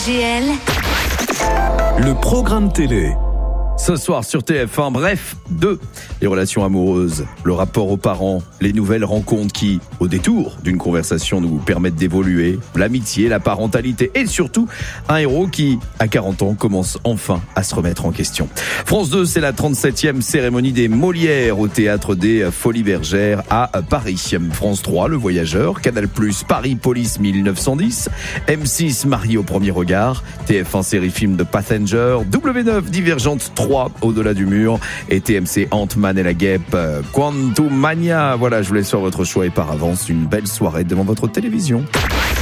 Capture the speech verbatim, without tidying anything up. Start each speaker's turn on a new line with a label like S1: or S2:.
S1: G L.
S2: Le programme télé.
S3: Ce soir sur T F un, bref, deux, les relations amoureuses, le rapport aux parents, les nouvelles rencontres qui, au détour d'une conversation, nous permettent d'évoluer, l'amitié, la parentalité et surtout un héros qui, à quarante ans, commence enfin à se remettre en question. France deux, c'est la trente-septième cérémonie des Molières au Théâtre des Folies Bergères à Paris. France trois, Le Voyageur, Canal plus, Paris Police mille neuf cent dix, M six, Marie au premier regard, T F un série film de Passenger, W neuf, Divergente trois, Au-delà du mur, et T M C Ant-Man et la guêpe, euh, Quantumania. Voilà, je vous laisse faire votre choix et par avance une belle soirée devant votre télévision.